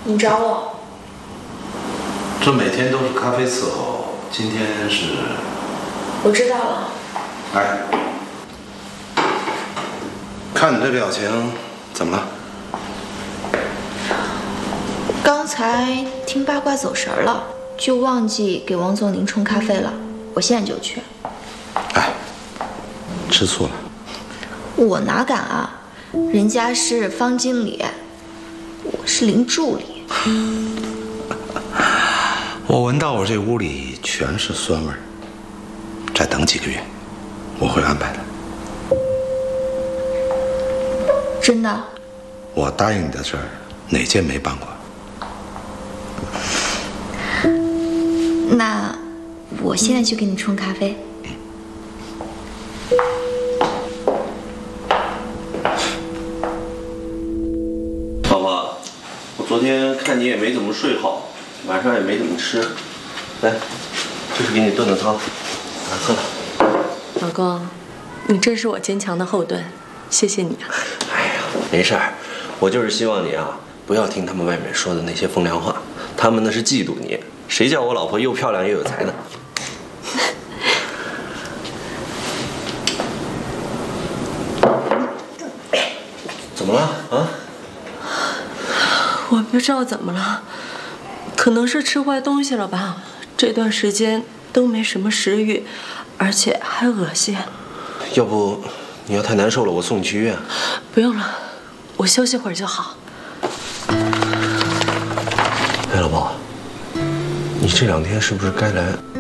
你找我？ 这每天都是咖啡伺候，今天是…… 我知道了。 哎，看你这表情，怎么了？ 刚才听八卦走神了，就忘记给王总您冲咖啡了。我现在就去。 哎，吃醋了？ 我哪敢啊！人家是方经理，我是林助理。 我闻到我这屋里全是酸味儿。再等几个月，我会安排的。 真的？ 我答应你的事儿，哪件没办过？ 那我现在去给你冲咖啡。 老婆，我昨天看你也没怎么睡好，晚上也没怎么吃，来，这是给你炖的汤，来喝了。 老公，你真是我坚强的后盾，谢谢你啊。 哎呀，没事儿，我就是希望你啊，不要听他们外面说的那些风凉话，他们那是嫉妒你。谁叫我老婆又漂亮又有才呢？怎么了啊？ 我不知道怎么了，可能是吃坏东西了吧。这段时间都没什么食欲，而且还恶心。 要不你要太难受了，我送你去医院。 不用了，我休息会儿就好。 哎，老婆，你这2天是不是该来